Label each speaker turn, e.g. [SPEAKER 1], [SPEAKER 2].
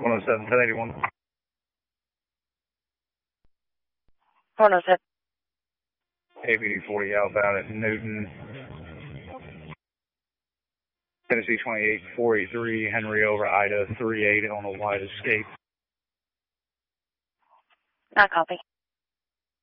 [SPEAKER 1] 107, 1081.
[SPEAKER 2] 107.
[SPEAKER 1] APD 40 outbound at Newton. Tennessee 28, 483, Henry over Ida 38 on a wide escape.
[SPEAKER 2] Not copy.